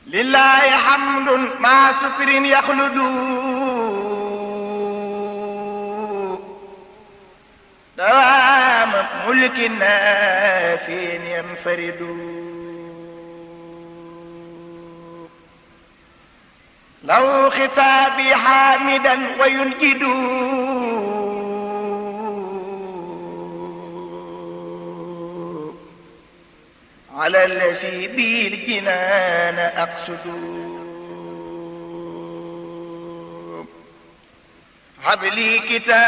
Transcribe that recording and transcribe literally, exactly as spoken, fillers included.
lillahi hamdun ma sukrin yaxludu dawaama mulkin naafin yanfaridu law xitaabi xaamidan wa yunjidu ala allasi bil jinaan aqsudu habli kitaab